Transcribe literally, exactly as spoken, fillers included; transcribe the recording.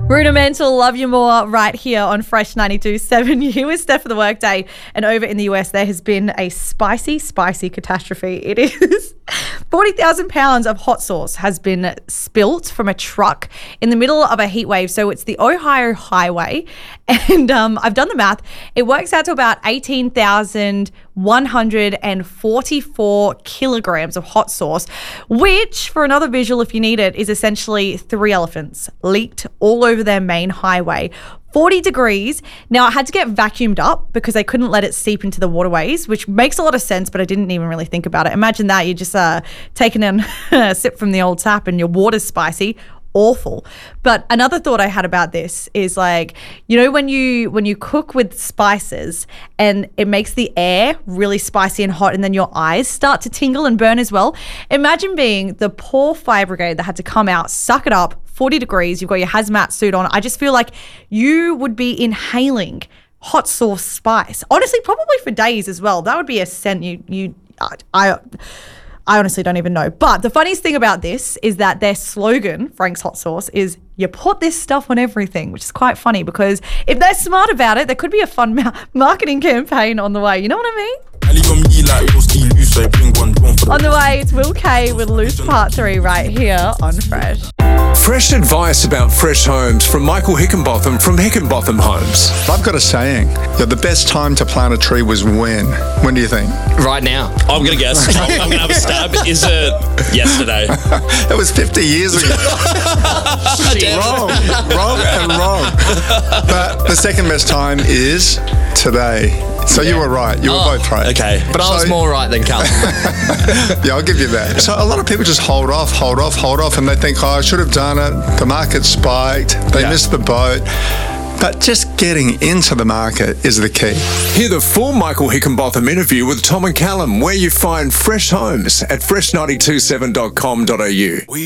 Rudimental, Love You More, right here on Fresh ninety-two point seven. You with Steph for the workday. And over in the U S, there has been a spicy, spicy catastrophe. It is forty thousand pounds of hot sauce has been spilt from a truck in the middle of a heat wave. So it's the Ohio Highway. And um, I've done the math. It works out to about eighteen thousand one hundred forty-four kilograms of hot sauce, which, for another visual if you need it, is essentially three elephants leaked all over their main highway. forty degrees. Now, it had to get vacuumed up because they couldn't let it seep into the waterways, which makes a lot of sense, but I didn't even really think about it. Imagine that. You're just uh, taking in a sip from the old tap and your water's spicy. Awful. But another thought I had about this is, like, you know, when you when you cook with spices and it makes the air really spicy and hot and then your eyes start to tingle and burn as well. Imagine being the poor fire brigade that had to come out, suck it up, forty degrees, you've got your hazmat suit on. I just feel like you would be inhaling hot sauce spice. Honestly, probably for days as well. That would be a scent you you I, I I honestly don't even know. But the funniest thing about this is that their slogan, Frank's Hot Sauce, is you put this stuff on everything, which is quite funny because if they're smart about it, there could be a fun ma- marketing campaign on the way. You know what I mean? On the way, it's Will K with Loose Part three right here on Fresh. Fresh advice about fresh homes from Michael Hickenbotham from Hickenbotham Homes. I've got a saying, yeah, the best time to plant a tree was when? When do you think? Right now. I'm going to guess. I'm, I'm going to have a stab. Is it yesterday? It was fifty years ago. wrong, wrong and wrong. But the second best time is today. So yeah. You were right. You were oh, both right. Okay. But so, I was more right than Callum. Yeah, I'll give you that. So a lot of people just hold off, hold off, hold off, and they think, oh, I should have done it. The market spiked. They yeah. missed the boat. But just getting into the market is the key. Hear the full Michael Hickenbotham interview with Tom and Callum, where you find fresh homes at fresh nine two seven dot com dot a u.